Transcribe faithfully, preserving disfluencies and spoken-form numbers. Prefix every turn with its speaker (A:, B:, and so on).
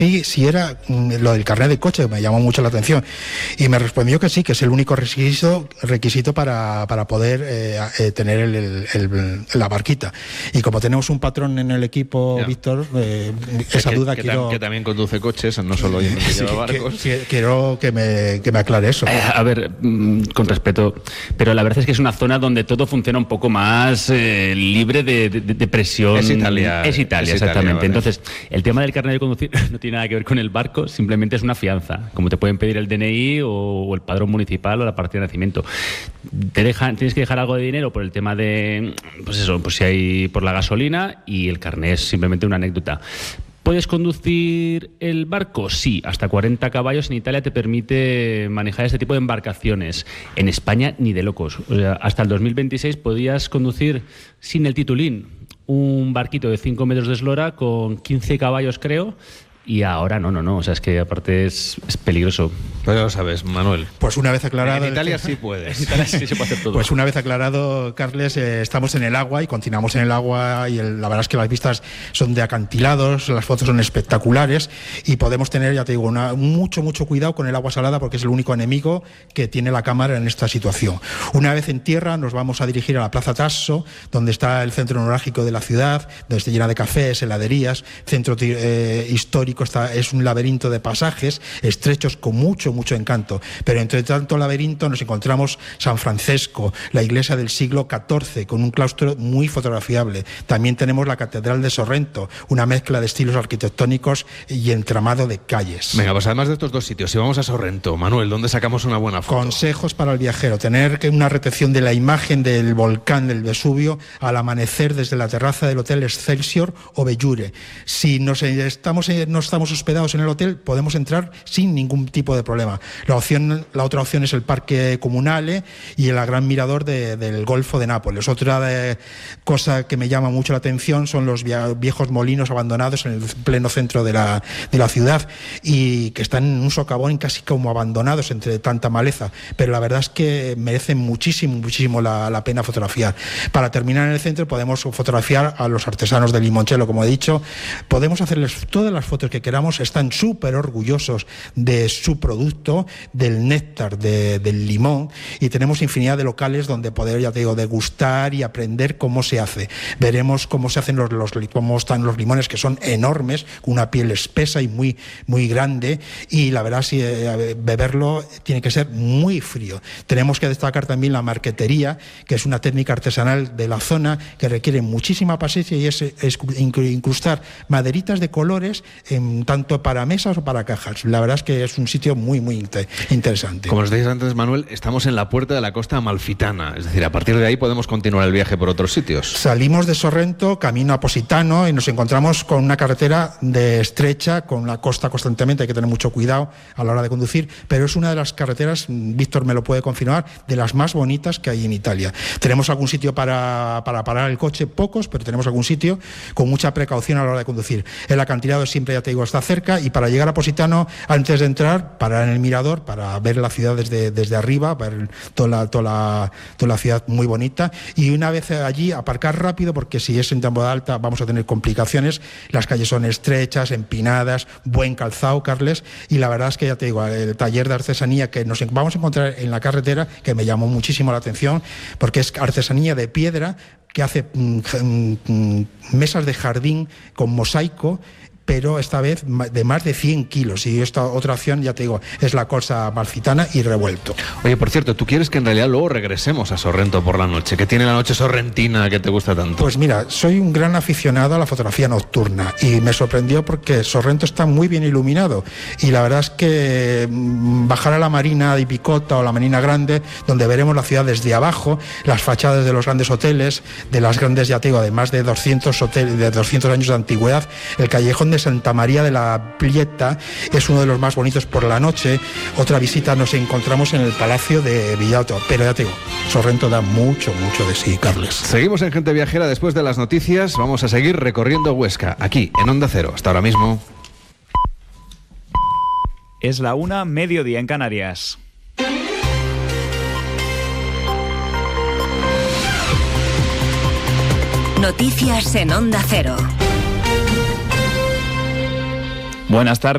A: si era lo del carnet de coche, que me llamó mucho la atención, y me respondió que sí, que es el único requisito, requisito para, para poder eh, eh, tener el, el, el, la barquita. Y como tenemos un patrón en el equipo, ya. Víctor, eh, esa
B: que,
A: duda
B: que,
A: quiero...
B: Que también conduce coches, no solo que
A: sí,
B: lleva barcos.
A: Que, que, quiero que me, que me aclare eso.
C: Eh, a ver, mmm, con respeto, pero la verdad es que es una zona donde todo funciona un poco más eh, libre de, de, de presión.
B: Es Italia.
C: Es Italia,
B: es
C: exactamente.
B: Italia, vale.
C: Entonces, el tema del carnet de conducir no tiene nada que ver con el barco, simplemente es una fianza. Como te pueden pedir el D N I o, o el padrón municipal o la partida de nacimiento. Te dejan, tienes que dejar algo de dinero por el tema de, pues eso, pues si hay por la gasolina, y el carnet es simplemente una anécdota. ¿Puedes conducir el barco? Sí, hasta cuarenta caballos en Italia te permite manejar este tipo de embarcaciones. En España ni de locos. O sea, hasta el dos mil veintiséis podías conducir sin el titulín un barquito de cinco metros de eslora con quince caballos, creo. Y ahora no, no, no, o sea, es que aparte es, es peligroso.
B: Pues ya lo sabes, Manuel.
A: Pues una vez aclarado...
B: En Italia sí puedes.
C: En Italia sí se puede hacer todo.
A: Pues una vez aclarado, Carles, eh, estamos en el agua y continuamos en el agua, y el, la verdad es que las vistas son de acantilados, las fotos son espectaculares, y podemos tener, ya te digo, una, mucho, mucho cuidado con el agua salada, porque es el único enemigo que tiene la cámara en esta situación. Una vez en tierra nos vamos a dirigir a la Plaza Tasso, donde está el centro neurálgico de la ciudad, donde está llena de cafés, heladerías, centro eh, histórico. Está, es un laberinto de pasajes estrechos con mucho, mucho encanto. Pero entre tanto laberinto nos encontramos San Francesco, la iglesia del siglo catorce, con un claustro muy fotografiable. También tenemos la Catedral de Sorrento, una mezcla de estilos arquitectónicos y entramado de calles.
B: Venga, pues además de estos dos sitios, si vamos a Sorrento, Manuel, ¿dónde sacamos una buena foto?
A: Consejos para el viajero: tener que una retención de la imagen del volcán del Vesubio al amanecer desde la terraza del Hotel Excelsior o Bellure. Si nos estamos en no estamos hospedados en el hotel, podemos entrar sin ningún tipo de problema. La opción, la otra opción es el Parque Comunale y el gran mirador de, del Golfo de Nápoles. Otra de, cosa que me llama mucho la atención son los viejos molinos abandonados en el pleno centro de la, de la ciudad, y que están en un socavón casi como abandonados entre tanta maleza, pero la verdad es que merecen muchísimo, muchísimo la, la pena fotografiar. Para terminar en el centro podemos fotografiar a los artesanos de limoncello, como he dicho. Podemos hacerles todas las fotos que queramos, están súper orgullosos de su producto, del néctar de, del limón, y tenemos infinidad de locales donde poder, ya te digo, degustar y aprender cómo se hace. Veremos cómo se hacen los, los cómo están los limones, que son enormes, con una piel espesa y muy, muy grande, y la verdad, si eh, beberlo tiene que ser muy frío. Tenemos que destacar también la marquetería, que es una técnica artesanal de la zona que requiere muchísima paciencia, y es, es incrustar maderitas de colores en tanto para mesas o para cajas. La verdad es que es un sitio muy, muy inter- interesante.
B: Como os decís antes, Manuel, estamos en la puerta de la costa amalfitana, es decir, a partir de ahí podemos continuar el viaje por otros sitios.
A: Salimos de Sorrento, camino a Positano, y nos encontramos con una carretera de estrecha, con la costa constantemente, hay que tener mucho cuidado a la hora de conducir, pero es una de las carreteras, Víctor me lo puede confirmar, de las más bonitas que hay en Italia. Tenemos algún sitio para, para parar el coche, pocos, pero tenemos algún sitio, con mucha precaución a la hora de conducir. El acantilado siempre, ya te digo, está cerca, y para llegar a Positano, antes de entrar, parar en el mirador para ver la ciudad desde, desde arriba, ver toda la, toda, la, toda la ciudad muy bonita, y una vez allí aparcar rápido, porque si es en temporada alta vamos a tener complicaciones. Las calles son estrechas, empinadas, buen calzado, Carles, y la verdad es que, ya te digo, el taller de artesanía que nos vamos a encontrar en la carretera, que me llamó muchísimo la atención, porque es artesanía de piedra, que hace mm, mm, mesas de jardín con mosaico, pero esta vez de más de cien kilos, y esta otra opción, ya te digo, es la cosa amalfitana y revuelto.
B: Oye, por cierto, ¿tú quieres que en realidad luego regresemos a Sorrento por la noche? ¿Qué tiene la noche sorrentina que te gusta tanto?
A: Pues mira, soy un gran aficionado a la fotografía nocturna, y me sorprendió porque Sorrento está muy bien iluminado, y la verdad es que bajar a la Marina di Picota o la Marina Grande, donde veremos la ciudad desde abajo, las fachadas de los grandes hoteles, de las grandes, ya te digo, de más de doscientos hoteles, de doscientos años de antigüedad, el callejón de Santa María de la Prieta es uno de los más bonitos por la noche. Otra visita nos encontramos en el Palacio de Villato, pero ya te digo, Sorrento da mucho, mucho de sí, Carles.
B: Seguimos en Gente Viajera después de las noticias. Vamos a seguir recorriendo Huesca, aquí en Onda Cero. Hasta ahora mismo.
D: Es la una, mediodía en Canarias.
E: Noticias en Onda Cero.
D: Buenas tardes.